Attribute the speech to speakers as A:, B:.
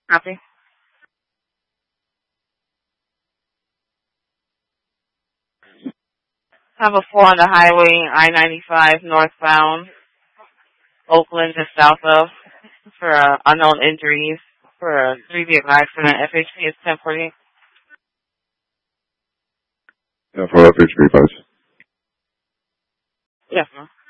A: Copy. Have a 4 on the highway, I-95 northbound, Oakland to south of, for unknown injuries, for a 3-vehicle accident. FHP is 1048.
B: Yeah, for FHP 5.
A: Yes, ma'am.